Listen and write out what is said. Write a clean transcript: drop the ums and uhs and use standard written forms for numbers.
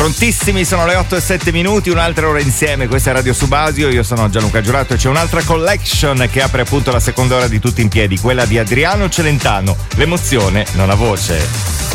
Prontissimi, sono le 8:07, un'altra ora insieme, questa è Radio Subasio, io sono Gianluca Giurato e c'è un'altra collection che apre appunto la seconda ora di Tutti in Piedi, quella di Adriano Celentano, l'emozione non ha voce.